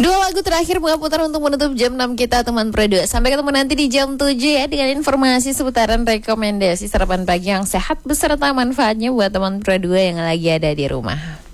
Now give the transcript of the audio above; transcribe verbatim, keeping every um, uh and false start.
Dua lagu terakhir Bunga putar untuk menutup jam enam kita teman Pro dua. Sampai ketemu nanti di jam tujuh ya, dengan informasi seputaran rekomendasi sarapan pagi yang sehat beserta manfaatnya buat teman Pro dua yang lagi ada di rumah.